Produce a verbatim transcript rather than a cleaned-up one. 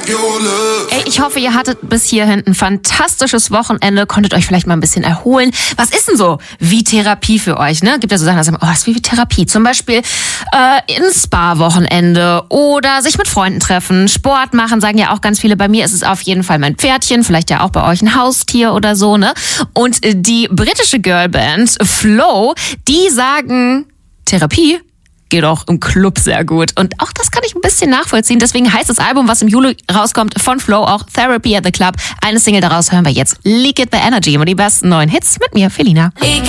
Ey, ich hoffe, ihr hattet bis hierhin ein fantastisches Wochenende, konntet euch vielleicht mal ein bisschen erholen. Was ist denn so wie Therapie für euch? Ne? Gibt ja so Sachen, dass sagen, oh, das ist wie Therapie. Zum Beispiel äh, ein Spa-Wochenende oder sich mit Freunden treffen, Sport machen, sagen ja auch ganz viele. Bei mir ist es auf jeden Fall mein Pferdchen, vielleicht ja auch bei euch ein Haustier oder so. Ne? Und die britische Girlband Flow, die sagen, Therapie geht auch im Club sehr gut. Und auch das kann ich ein bisschen nachvollziehen. Deswegen heißt das Album, was im Juli rauskommt, von Flow auch Therapy at the Club. Eine Single daraus hören wir jetzt. Leak It by Energy. Und die besten neuen Hits mit mir, Felina. Leak